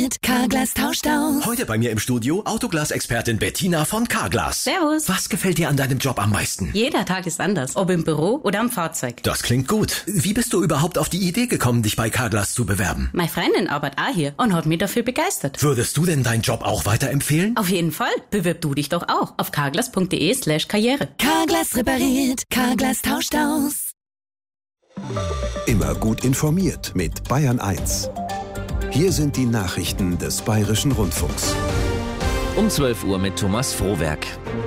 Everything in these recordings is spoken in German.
repariert, Carglass tauscht aus. Heute bei mir im Studio Autoglas-Expertin Bettina von Carglass. Servus. Was gefällt dir an deinem Job am meisten? Jeder Tag ist anders, ob im Büro oder am Fahrzeug. Das klingt gut. Wie bist du überhaupt auf die Idee gekommen, dich bei Carglass zu bewerben? Meine Freundin arbeitet auch hier und hat mich dafür begeistert. Würdest du denn deinen Job auch weiterempfehlen? Auf jeden Fall. Bewirb du dich doch auch auf carglass.de/karriere. Carglass repariert, Carglass tauscht aus. Immer gut informiert mit Bayern 1. Hier sind die Nachrichten des Bayerischen Rundfunks. Um 12 Uhr mit Thomas Frohwerk.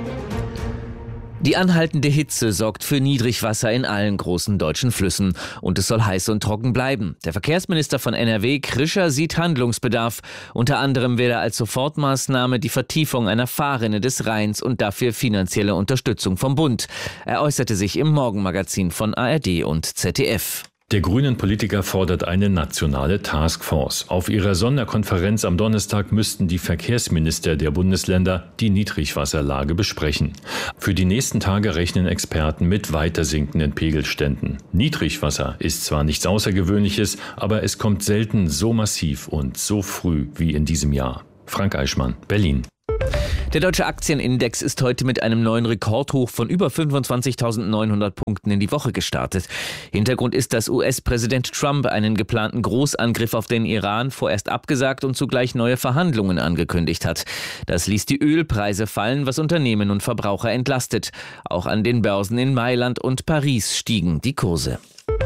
Die anhaltende Hitze sorgt für Niedrigwasser in allen großen deutschen Flüssen. Und es soll heiß und trocken bleiben. Der Verkehrsminister von NRW, Krischer, sieht Handlungsbedarf. Unter anderem will er als Sofortmaßnahme die Vertiefung einer Fahrrinne des Rheins und dafür finanzielle Unterstützung vom Bund. Er äußerte sich im Morgenmagazin von ARD und ZDF. Der grünen Politiker fordert eine nationale Taskforce. Auf ihrer Sonderkonferenz am Donnerstag müssten die Verkehrsminister der Bundesländer die Niedrigwasserlage besprechen. Für die nächsten Tage rechnen Experten mit weiter sinkenden Pegelständen. Niedrigwasser ist zwar nichts Außergewöhnliches, aber es kommt selten so massiv und so früh wie in diesem Jahr. Frank Eichmann, Berlin. Der deutsche Aktienindex ist heute mit einem neuen Rekordhoch von über 25.900 Punkten in die Woche gestartet. Hintergrund ist, dass US-Präsident Trump einen geplanten Großangriff auf den Iran vorerst abgesagt und zugleich neue Verhandlungen angekündigt hat. Das ließ die Ölpreise fallen, was Unternehmen und Verbraucher entlastet. Auch an den Börsen in Mailand und Paris stiegen die Kurse.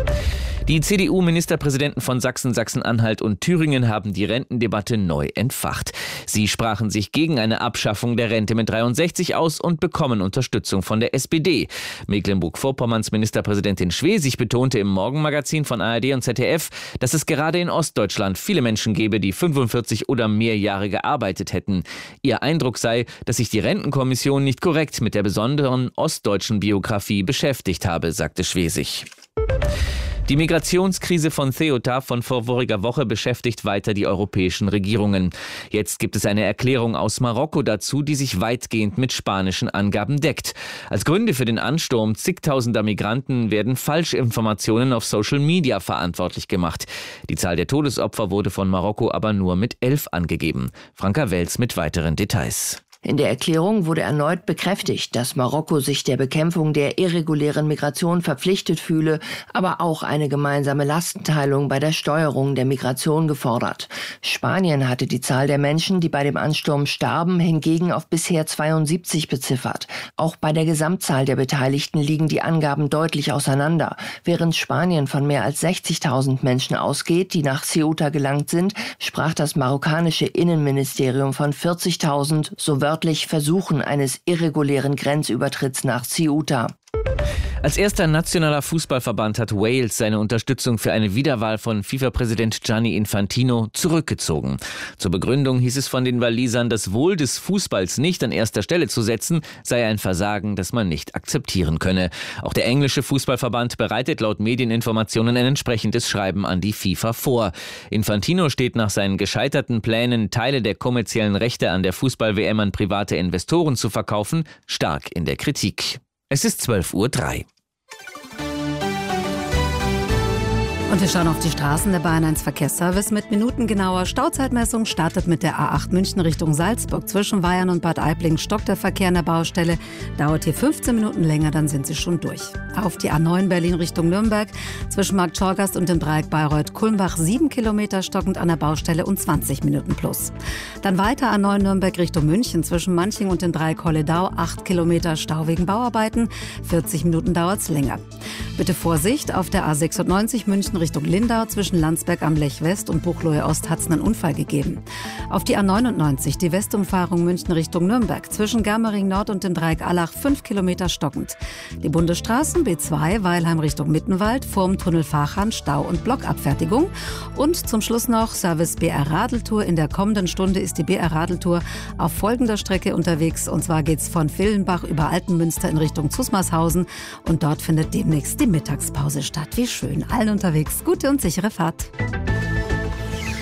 Die CDU-Ministerpräsidenten von Sachsen, Sachsen-Anhalt und Thüringen haben die Rentendebatte neu entfacht. Sie sprachen sich gegen eine Abschaffung der Rente mit 63 aus und bekommen Unterstützung von der SPD. Mecklenburg-Vorpommerns Ministerpräsidentin Schwesig betonte im Morgenmagazin von ARD und ZDF, dass es gerade in Ostdeutschland viele Menschen gebe, die 45 oder mehr Jahre gearbeitet hätten. Ihr Eindruck sei, dass sich die Rentenkommission nicht korrekt mit der besonderen ostdeutschen Biografie beschäftigt habe, sagte Schwesig. Die Migrationskrise von Ceuta von vorvoriger Woche beschäftigt weiter die europäischen Regierungen. Jetzt gibt es eine Erklärung aus Marokko dazu, die sich weitgehend mit spanischen Angaben deckt. Als Gründe für den Ansturm zigtausender Migranten werden Falschinformationen auf Social Media verantwortlich gemacht. Die Zahl der Todesopfer wurde von Marokko aber nur mit 11 angegeben. Franka Welz mit weiteren Details. In der Erklärung wurde erneut bekräftigt, dass Marokko sich der Bekämpfung der irregulären Migration verpflichtet fühle, aber auch eine gemeinsame Lastenteilung bei der Steuerung der Migration gefordert. Spanien hatte die Zahl der Menschen, die bei dem Ansturm starben, hingegen auf bisher 72 beziffert. Auch bei der Gesamtzahl der Beteiligten liegen die Angaben deutlich auseinander. Während Spanien von mehr als 60.000 Menschen ausgeht, die nach Ceuta gelangt sind, sprach das marokkanische Innenministerium von 40.000, so wörtlich Versuchen eines irregulären Grenzübertritts nach Ceuta. Als erster nationaler Fußballverband hat Wales seine Unterstützung für eine Wiederwahl von FIFA-Präsident Gianni Infantino zurückgezogen. Zur Begründung hieß es von den Walisern, das Wohl des Fußballs nicht an erster Stelle zu setzen, sei ein Versagen, das man nicht akzeptieren könne. Auch der englische Fußballverband bereitet laut Medieninformationen ein entsprechendes Schreiben an die FIFA vor. Infantino steht nach seinen gescheiterten Plänen, Teile der kommerziellen Rechte an der Fußball-WM an private Investoren zu verkaufen, stark in der Kritik. Es ist 12:03 Uhr. Und wir schauen auf die Straßen. Der Bayern 1 Verkehrsservice mit minutengenauer Stauzeitmessung startet mit der A8 München Richtung Salzburg. Zwischen Weyern und Bad Aibling stockt der Verkehr an der Baustelle. Dauert hier 15 Minuten länger, dann sind Sie schon durch. Auf die A9 Berlin Richtung Nürnberg. Zwischen Markt Schorgast und dem Dreieck Bayreuth-Kulmbach 7 Kilometer stockend an der Baustelle und 20 Minuten plus. Dann weiter A9 Nürnberg Richtung München. Zwischen Manching und dem Dreieck Holledau 8 Kilometer Stau wegen Bauarbeiten. 40 Minuten dauert's länger. Bitte Vorsicht, auf der A96 München Richtung Lindau zwischen Landsberg am Lech West und Buchloe Ost hat es einen Unfall gegeben. Auf die A99 die Westumfahrung München Richtung Nürnberg zwischen Germering Nord und dem Dreieck Allach 5 Kilometer stockend. Die Bundesstraßen B2 Weilheim Richtung Mittenwald vorm Tunnel Fahrhahn Stau und Blockabfertigung. Und zum Schluss noch Service BR Radeltour. In der kommenden Stunde ist die BR Radeltour auf folgender Strecke unterwegs. Und zwar geht's von Villenbach über Altenmünster in Richtung Zusmarshausen. Und dort findet demnächst die Mittagspause statt. Wie schön, allen unterwegs. Gute und sichere Fahrt.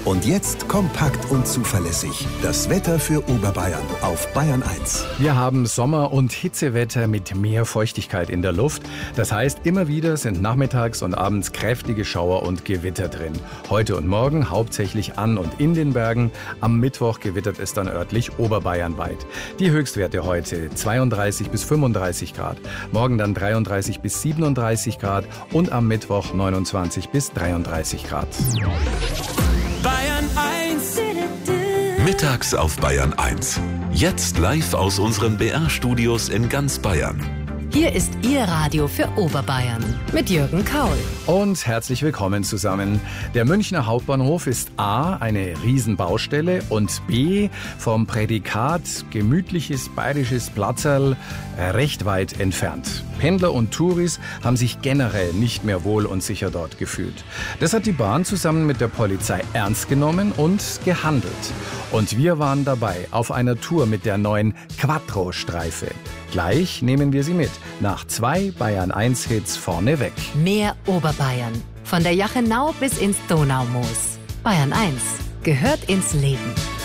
Und jetzt kompakt und zuverlässig. Das Wetter für Oberbayern auf Bayern 1. Wir haben Sommer- und Hitzewetter mit mehr Feuchtigkeit in der Luft. Das heißt, immer wieder sind nachmittags und abends kräftige Schauer und Gewitter drin. Heute und morgen hauptsächlich an und in den Bergen. Am Mittwoch gewittert es dann örtlich oberbayernweit. Die Höchstwerte heute 32 bis 35 Grad. Morgen dann 33 bis 37 Grad und am Mittwoch 29 bis 33 Grad. Bayern 1. Mittags auf Bayern 1. Jetzt live aus unseren BR-Studios in ganz Bayern. Hier ist Ihr Radio für Oberbayern mit Jürgen Kaul. Und herzlich willkommen zusammen. Der Münchner Hauptbahnhof ist A, eine Riesenbaustelle und B, vom Prädikat gemütliches bayerisches Platzerl recht weit entfernt. Pendler und Touris haben sich generell nicht mehr wohl und sicher dort gefühlt. Das hat die Bahn zusammen mit der Polizei ernst genommen und gehandelt. Und wir waren dabei auf einer Tour mit der neuen Quattro-Streife. Gleich nehmen wir Sie mit nach 2 Bayern 1 Hits vorneweg. Mehr Oberbayern. Von der Jachenau bis ins Donaumoos. Bayern 1 gehört ins Leben.